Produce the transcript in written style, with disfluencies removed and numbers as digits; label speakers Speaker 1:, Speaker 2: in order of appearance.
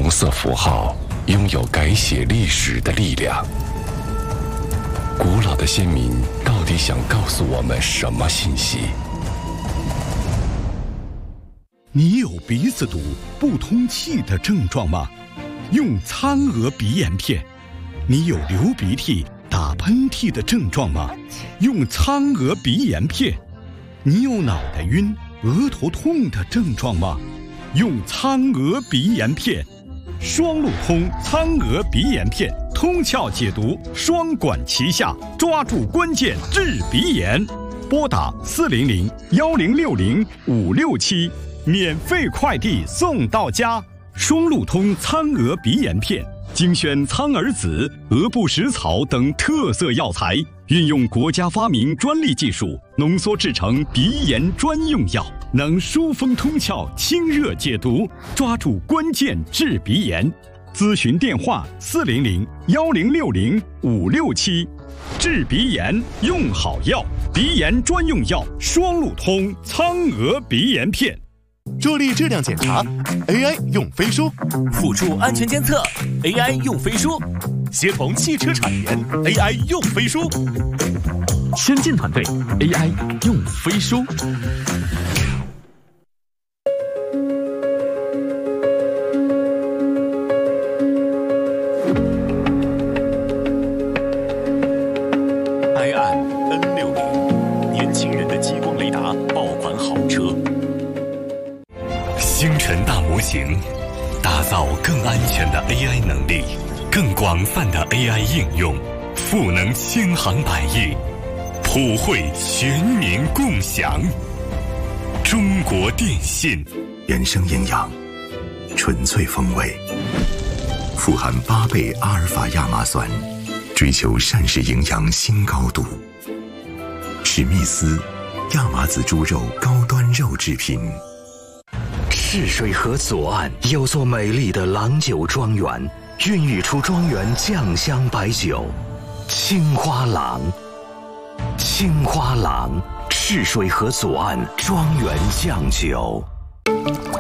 Speaker 1: 红色符号拥有改写历史的力量。古老的先民到底想告诉我们什么信息？
Speaker 2: 你有鼻子堵、不通气的症状吗？用苍娥鼻炎片。你有流鼻涕、打喷嚏的症状吗？用苍娥鼻炎片。你有脑袋晕、额头痛的症状吗？用苍娥鼻炎片。双路通苍娥鼻炎片，通窍解毒，双管齐下，抓住关键治鼻炎。拨打400-1060-567，免费快递送到家。双路通苍娥鼻炎片，精选苍耳子、鹅不食草等特色药材，运用国家发明专利技术，浓缩制成鼻炎专用药，能疏风通窍、清热解毒，抓住关键治鼻炎。咨询电话400-1060-567。治鼻炎用好药，鼻炎专用药双路通苍娥鼻炎片。
Speaker 3: 助力质量检查 ，AI 用飞书；
Speaker 4: 辅助安全监测 ，AI 用飞书；协同汽车产业 ，AI 用飞书；
Speaker 5: 先进团队 AI 用飞书。
Speaker 4: 埃安 N60，年轻人的激光雷达爆款好车。
Speaker 6: 星辰大模型，打造更安全的 AI 能力，更广泛的 AI 应用，赋能千行百业，普惠全民共享。中国电信，
Speaker 7: 原生营养，纯粹风味，富含8倍阿尔法亚麻酸，追求膳食营养新高度。史密斯亚麻籽猪肉高端肉制品。
Speaker 8: 赤水河左岸有座美丽的郎酒庄园，孕育出庄园酱香白酒青花郎。青花郎，赤水河左岸庄园酱酒。